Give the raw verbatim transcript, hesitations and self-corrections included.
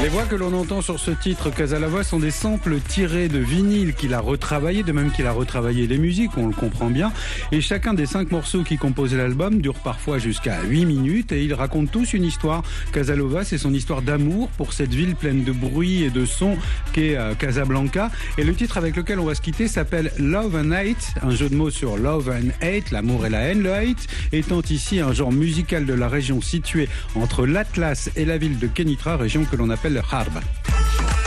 Les voix que l'on entend sur ce titre Casalavoix sont des samples tirés de vinyle qu'il a retravaillé, de même qu'il a retravaillé les musiques, on le comprend bien. Et chacun des cinq morceaux qui composent l'album dure parfois jusqu'à huit minutes et ils racontent tous une histoire. Casalavoix, c'est son histoire d'amour pour cette ville pleine de bruit et de sons qu'est euh, Casablanca. Et le titre avec lequel on va se quitter s'appelle Love and Hate, un jeu de mots sur Love and Hate, l'amour et la haine. Le hate étant ici un genre musical de la région située entre l'Atlas et la ville de Kenitra, région que l'on appelle le Harb.